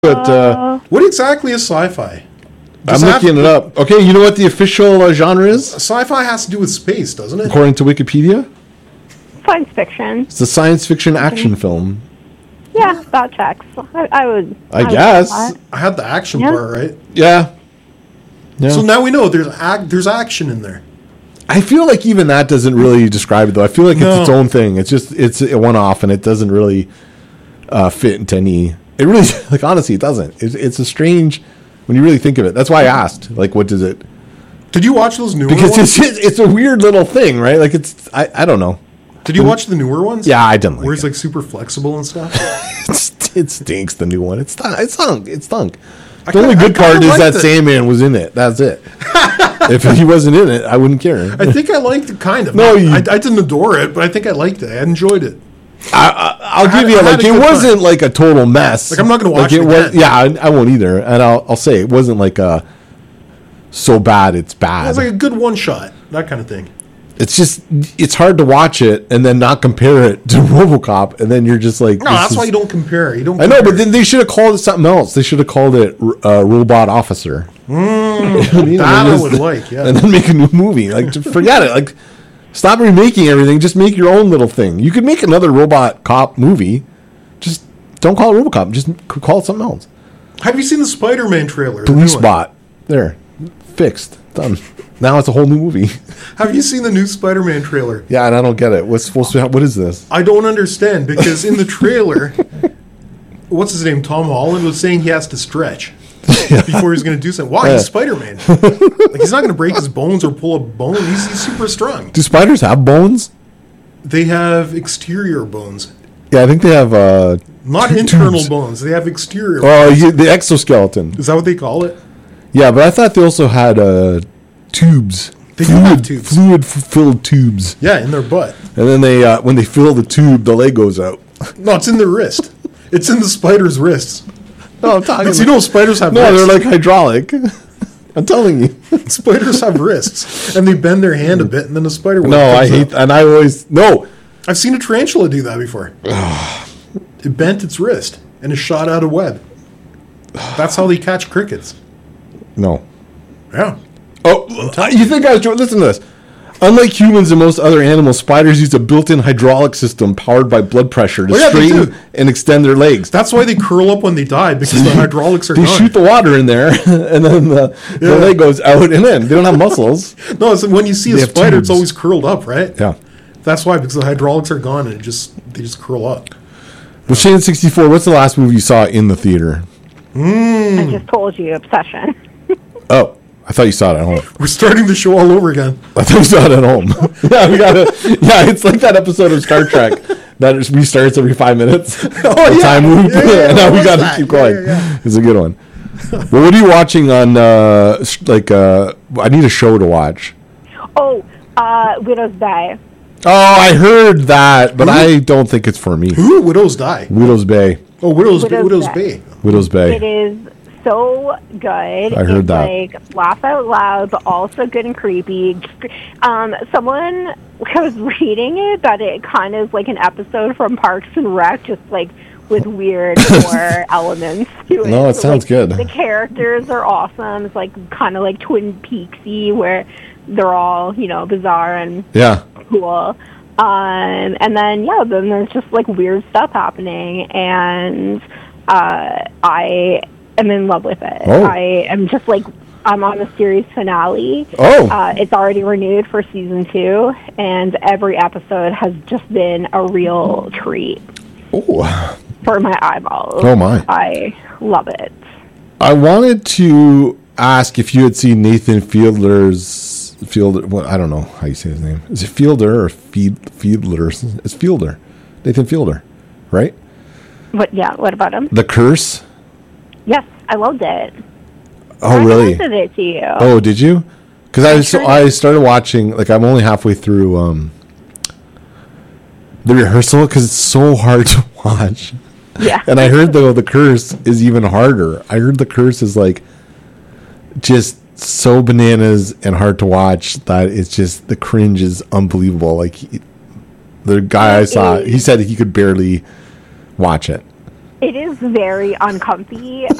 But What exactly is sci-fi? I'm looking it up. Okay, you know what the official genre is? Sci-fi has to do with space, doesn't it? According to Wikipedia? Science fiction. It's a science fiction action film. Yeah, that checks. I would guess. that. I had the action Yeah. part, right? Yeah. So now we know there's action in there. I feel like even that doesn't really describe it, though. I feel like it's No. its own thing. It's a one-off, and it doesn't really fit into any... It really, like, honestly, it doesn't. It's a strange... When you really think of it. That's why I asked, like, what does it... Did you watch those newer Because ones? it's a weird little thing, right? Like, it's... I don't know. Did you watch the newer ones? Yeah, I didn't like Where it's it. like super flexible and stuff? It stinks, the new one. It stunk. It stunk. The kinda- only good I kinda part is that liked it. Sandman was in it. That's it. If he wasn't in it, I wouldn't care. I think I liked it kind of. No, I didn't adore it, but I think I liked it. I enjoyed it. I'll I give you, had like, a it good wasn't time. like a total mess. Like, I'm not gonna watch Like, it was, again. yeah, I won't either. And I'll say it wasn't like a so bad it's bad. It's like a good one shot, that kind of thing. It's just, it's hard to watch it and then not compare it to RoboCop, and then you're just like, No, that's why you don't compare. You don't. I know, compare. but then they should have called it something else. They should have called it Robot Officer. You know what I mean? that And I then would just- like. Yeah. And then make a new movie. Like, just forget it. Like, stop remaking everything. Just make your own little thing. You could make another Robot Cop movie. Just don't call it RoboCop. Just call it something else. Have you seen the Spider-Man trailer? the Police new one? Bot. There. Fixed. Done. Now it's a whole new movie. Have you seen the new Spider-Man trailer? Yeah, and I don't get it. What's supposed to happen? What is this? I don't understand because in the trailer, what's his name? Tom Holland was saying he has to stretch before he's going to do something. Why? He's Spider-Man. Like, he's not going to break his bones or pull a bone. He's super strong. Do spiders have bones? They have exterior bones, Yeah, I think they have not internal bones. They have exterior. the exoskeleton. Is that what they call it? Yeah, but I thought they also had tubes. They do have tubes. Fluid-filled tubes. Yeah, in their butt. And then they when they fill the tube, the leg goes out. No, it's in their wrist. It's in the spider's wrists. No, I'm talking But you know, spiders have no, wrists. they're like hydraulic. I'm telling you. Spiders have wrists, and they bend their hand a bit, and then the spider. No, I hate, and I always no. I've seen a tarantula do that before. It bent its wrist and it shot out a web. That's how they catch crickets. No. Yeah. Oh, you think I was joking? Listen to this. Unlike humans and most other animals, spiders use a built-in hydraulic system powered by blood pressure to Oh, yeah, they straighten do. and extend their legs. That's why they curl up when they die, because the hydraulics are They gone. shoot the water in there, and then the leg goes out and in. They don't have muscles. No, so when you see a They have spider, tubes. it's always curled up, right? Yeah. That's why, because the hydraulics are gone and they just curl up. Well, Shane 64, what's the last movie you saw in the theater? I just told you, Obsession. Oh, I thought you saw it at home. We're starting the show all over again. I thought you saw it at home. Yeah, we gotta. Yeah, it's like that episode of Star Trek that restarts every 5 minutes. The time loop, and now we what's gotta that? keep going. Yeah. It's a good one. Well, what are you watching on? I need a show to watch. Oh, Widow's Bay. Oh, I heard that, but I don't think it's for me. Who? Widows die. Widow's Bay. Oh, Widow's Widow's Bay. Bay. Widow's Bay. It is so good. I heard it's that. Like laugh out loud, but also good and creepy. Someone was reading it that it kind of is like an episode from Parks and Rec, just like with weird horror elements to it. No, it sounds like, good. The characters are awesome. It's like kind of like Twin Peaksy, where they're all bizarre and Yeah. cool. And then then there's just like weird stuff happening, and I am in love with it. Oh. I am just like, I'm on the series finale. Oh. It's already renewed for season 2, and every episode has just been a real treat Oh. for my eyeballs. Oh, my. I love it. I wanted to ask if you had seen Nathan Fielder. Well, I don't know how you say his name. Is it Fielder or Fiedler? It's Fielder. Nathan Fielder, right? What about him? The Curse. Yes, I loved it. Oh, really? I sent it to you. Oh, did you? Because sure I started watching. Like, I'm only halfway through the rehearsal because it's so hard to watch. Yeah. And I heard though the Curse is even harder. I heard the Curse is like just so bananas and hard to watch that it's just the cringe is unbelievable. Like the guy I saw, he said he could barely watch it. It is very uncomfy.